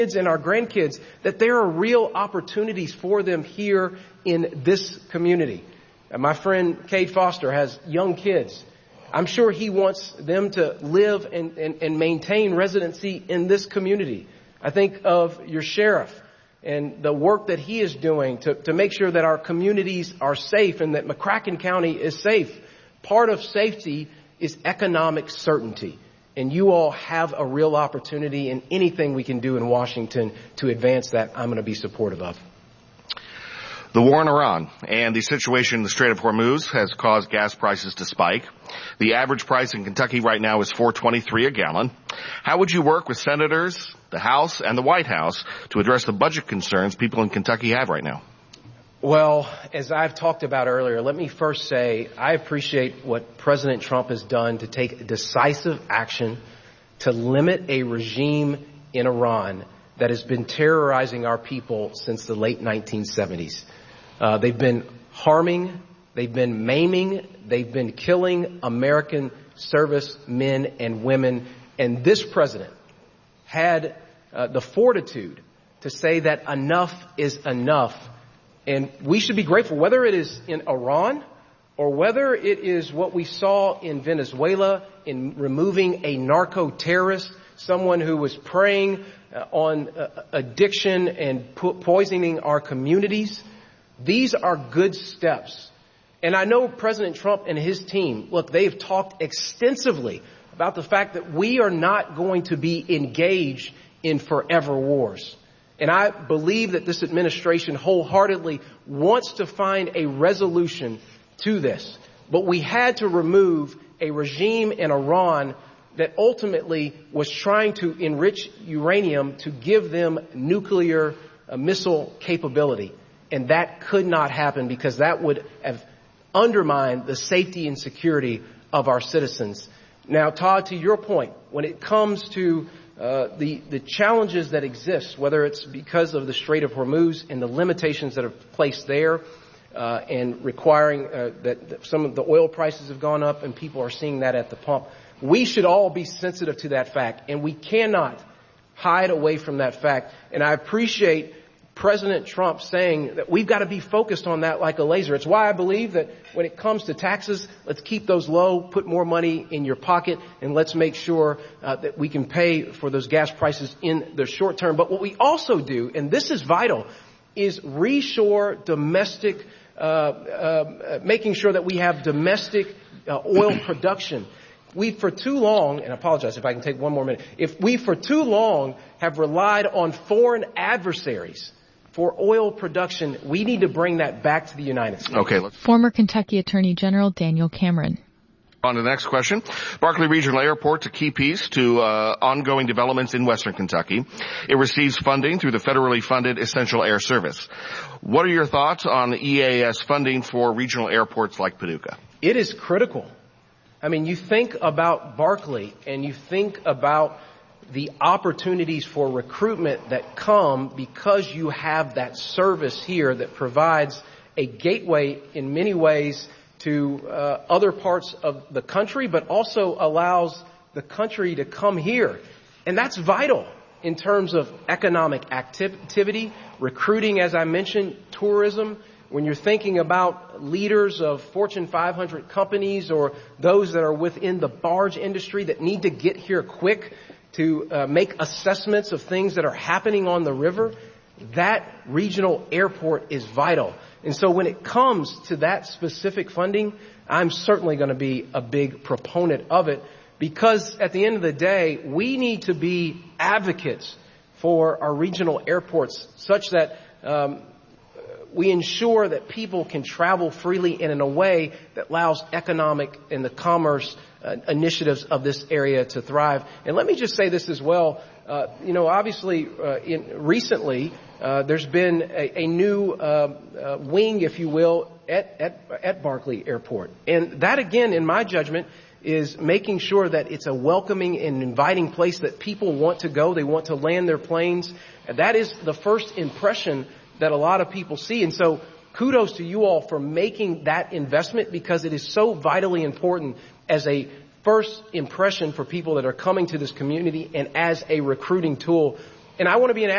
kids and our grandkids, that there are real opportunities for them here in this community. My friend Cade Foster has young kids. I'm sure he wants them to live and maintain residency in this community. I think of your sheriff and the work that he is doing to make sure that our communities are safe and that McCracken County is safe. Part of safety is economic certainty. And you all have a real opportunity, and anything we can do in Washington to advance that, I'm going to be supportive of. The war in Iran and the situation in the Strait of Hormuz has caused gas prices to spike. The average price in Kentucky right now is $4.23 a gallon. How would you work with senators, the House, and the White House to address the budget concerns people in Kentucky have right now? Well, as I've talked about earlier, let me first say I appreciate what President Trump has done to take decisive action to limit a regime in Iran that has been terrorizing our people since the late 1970s. They've been harming, they've been maiming, they've been killing American servicemen and women. And this president had the fortitude to say that enough is enough. And we should be grateful, whether it is in Iran or whether it is what we saw in Venezuela in removing a narco-terrorist, someone who was preying on addiction and poisoning our communities. These are good steps. And I know President Trump and his team, look, they've talked extensively about the fact that we are not going to be engaged in forever wars. And I believe that this administration wholeheartedly wants to find a resolution to this. But we had to remove a regime in Iran that ultimately was trying to enrich uranium to give them nuclear missile capability. And that could not happen because that would have undermined the safety and security of our citizens. Now, Todd, to your point, when it comes to the challenges that exist, whether it's because of the Strait of Hormuz and the limitations that are placed there, and requiring that some of the oil prices have gone up and people are seeing that at the pump, we should all be sensitive to that fact, and we cannot hide away from that fact. And I appreciate President Trump saying that we've got to be focused on that like a laser. It's why I believe that when it comes to taxes, let's keep those low, put more money in your pocket, and let's make sure that we can pay for those gas prices in the short term. But what we also do, and this is vital, is reshore domestic, making sure that we have domestic oil production. We for too long, and I apologize if I can take one more minute, if we for too long have relied on foreign adversaries for oil production, we need to bring that back to the United States. Okay. Former Kentucky Attorney General Daniel Cameron. On to the next question. Barkley Regional Airport's a key piece to ongoing developments in Western Kentucky. It receives funding through the federally funded Essential Air Service. What are your thoughts on EAS funding for regional airports like Paducah? It is critical. I mean, you think about Barkley and you think about the opportunities for recruitment that come because you have that service here that provides a gateway in many ways to other parts of the country, but also allows the country to come here. And that's vital in terms of economic activity, recruiting, as I mentioned, tourism. When you're thinking about leaders of Fortune 500 companies or those that are within the barge industry that need to get here quick to make assessments of things that are happening on the river, that regional airport is vital. And so when it comes to that specific funding, I'm certainly going to be a big proponent of it because at the end of the day, we need to be advocates for our regional airports such that we ensure that people can travel freely and in a way that allows economic and the commerce initiatives of this area to thrive. And let me just say this as well. Obviously, recently, there's been a new wing, if you will, at Barkley Airport. And that, again, in my judgment, is making sure that it's a welcoming and inviting place that people want to go. They want to land their planes. And that is the first impression that a lot of people see. And so kudos to you all for making that investment because it is so vitally important as a first impression for people that are coming to this community and as a recruiting tool. And I want to be an